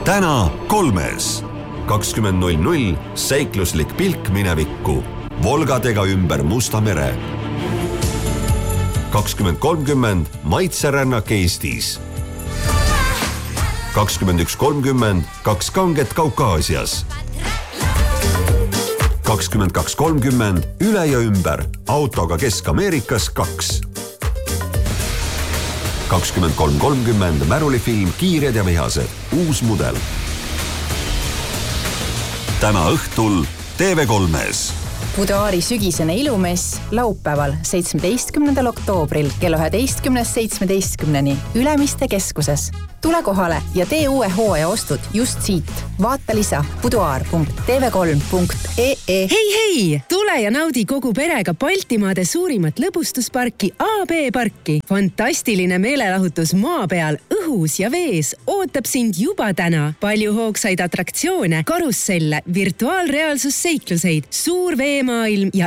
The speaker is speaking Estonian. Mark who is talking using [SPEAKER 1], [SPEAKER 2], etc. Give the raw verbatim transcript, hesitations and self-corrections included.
[SPEAKER 1] täna kolmes. kakskümmend null null seikluslik pilk minevikku. Volgadega ümber Musta mere. kakskümmend kolmkümmend maitserännak Eestis. kakskümmend üks kolmkümmend kaks kanget Kaukaasias. kakskümmend kaks kolmkümmend üle ja ümber autoga Kesk-Ameerikas kaks. kakskümmend kolm kolmkümmend märulifilm Kiired ja vihased, uus mudel. Täna õhtul T V kolmes.
[SPEAKER 2] Buduaari sügisene ilumess laupäeval seitsmeteistkümnendal oktoobril kella üheteistkümnest seitsmeteistkümneni Ülemiste keskuses. Tule kohale ja tee uue hooaja ostud just siit. Vaata lisa buduaar punkt t v kolm punkt e e.
[SPEAKER 3] Hei, hei! Tule ja naudi kogu perega Baltimaade suurimat lõbustusparki A B parki. Fantastiline meelelahutus maa peal, õhus ja vees ootab sind juba täna. Palju hoogsaid atraktsioone, karusselle, virtuaalreaalsusseikluseid, suur veemaailm ja